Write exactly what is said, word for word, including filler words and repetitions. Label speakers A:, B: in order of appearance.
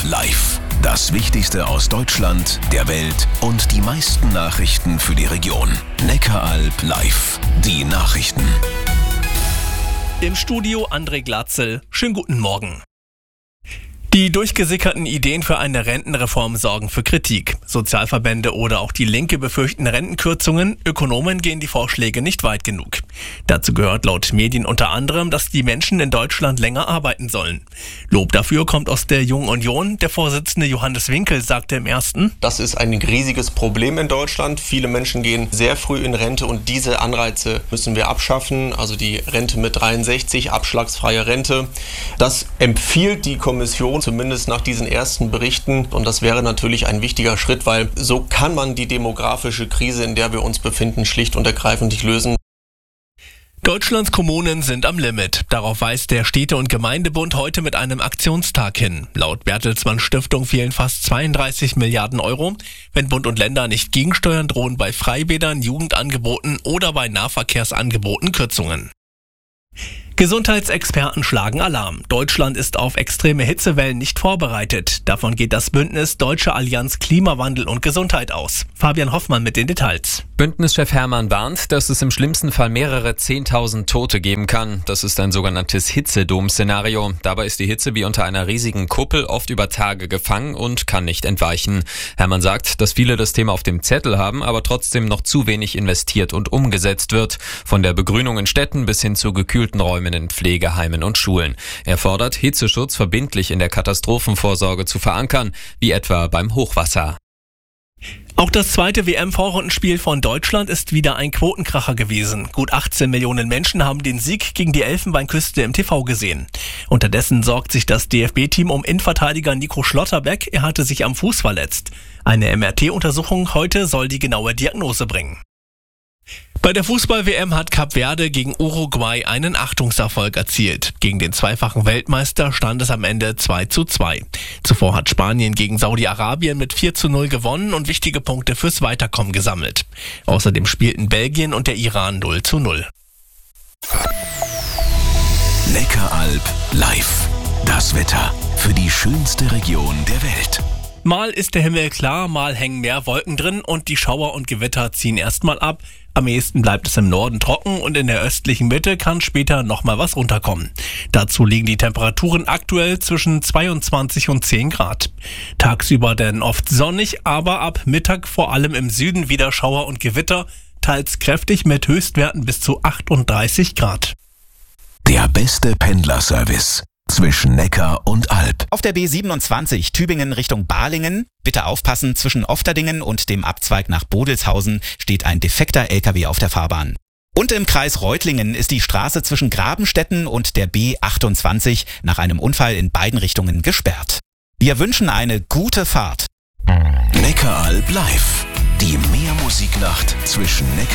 A: live. Das Wichtigste aus Deutschland, der Welt und die meisten Nachrichten für die Region. Neckaralb live. Die Nachrichten.
B: Im Studio André Glatzel. Schönen guten Morgen. Die durchgesickerten Ideen für eine Rentenreform sorgen für Kritik. Sozialverbände oder auch die Linke befürchten Rentenkürzungen. Ökonomen gehen die Vorschläge nicht weit genug. Dazu gehört laut Medien unter anderem, dass die Menschen in Deutschland länger arbeiten sollen. Lob dafür kommt aus der Jungen Union. Der Vorsitzende Johannes Winkel sagte im Ersten:
C: Das ist ein riesiges Problem in Deutschland. Viele Menschen gehen sehr früh in Rente und diese Anreize müssen wir abschaffen. Also die Rente mit dreiundsechzig, abschlagsfreie Rente. Das empfiehlt die Kommission, zumindest nach diesen ersten Berichten. Und das wäre natürlich ein wichtiger Schritt, weil so kann man die demografische Krise, in der wir uns befinden, schlicht und ergreifend nicht lösen.
B: Deutschlands Kommunen sind am Limit. Darauf weist der Städte- und Gemeindebund heute mit einem Aktionstag hin. Laut Bertelsmann Stiftung fehlen fast zweiunddreißig Milliarden Euro. Wenn Bund und Länder nicht gegensteuern, drohen bei Freibädern, Jugendangeboten oder bei Nahverkehrsangeboten Kürzungen. Gesundheitsexperten schlagen Alarm. Deutschland ist auf extreme Hitzewellen nicht vorbereitet. Davon geht das Bündnis Deutsche Allianz Klimawandel und Gesundheit aus. Fabian Hoffmann mit den Details.
D: Bündnischef Hermann warnt, dass es im schlimmsten Fall mehrere zehntausend Tote geben kann. Das ist ein sogenanntes Hitzedom-Szenario. Dabei ist die Hitze wie unter einer riesigen Kuppel oft über Tage gefangen und kann nicht entweichen. Hermann sagt, dass viele das Thema auf dem Zettel haben, aber trotzdem noch zu wenig investiert und umgesetzt wird. Von der Begrünung in Städten bis hin zu gekühlten Räumen in Pflegeheimen und Schulen. Er fordert, Hitzeschutz verbindlich in der Katastrophenvorsorge zu verankern, wie etwa beim Hochwasser.
B: Auch das zweite W M-Vorrundenspiel von Deutschland ist wieder ein Quotenkracher gewesen. Gut achtzehn Millionen Menschen haben den Sieg gegen die Elfenbeinküste im T V gesehen. Unterdessen sorgt sich das D F B-Team um Innenverteidiger Nico Schlotterbeck. Er hatte sich am Fuß verletzt. Eine M R T-Untersuchung heute soll die genaue Diagnose bringen. Bei der Fußball-W M hat Kap Verde gegen Uruguay einen Achtungserfolg erzielt. Gegen den zweifachen Weltmeister stand es am Ende zwei zu zwei. Zuvor hat Spanien gegen Saudi-Arabien mit vier zu null gewonnen und wichtige Punkte fürs Weiterkommen gesammelt. Außerdem spielten Belgien und der Iran null zu null.
A: Neckaralb live. Das Wetter für die schönste Region der Welt.
B: Mal ist der Himmel klar, mal hängen mehr Wolken drin und die Schauer und Gewitter ziehen erstmal ab. Am ehesten bleibt es im Norden trocken und in der östlichen Mitte kann später nochmal was runterkommen. Dazu liegen die Temperaturen aktuell zwischen zweiundzwanzig und zehn Grad. Tagsüber dann oft sonnig, aber ab Mittag vor allem im Süden wieder Schauer und Gewitter, teils kräftig mit Höchstwerten bis zu achtunddreißig Grad.
A: Der beste Pendlerservice zwischen Neckar und Alb.
E: Auf der B siebenundzwanzig Tübingen Richtung Balingen. Bitte aufpassen, zwischen Ofterdingen und dem Abzweig nach Bodelshausen steht ein defekter L K W auf der Fahrbahn. Und im Kreis Reutlingen ist die Straße zwischen Grabenstetten und der B achtundzwanzig nach einem Unfall in beiden Richtungen gesperrt. Wir wünschen eine gute Fahrt.
A: Neckaralb live. Die Meermusiknacht zwischen Neckar